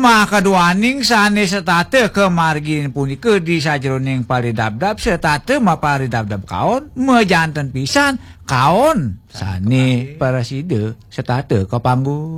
makaduaning sane setate ke margin punika di sajroning paridabdab setate maparidabdab kaon mejanten pisan kaon sane paraside setate ke panggung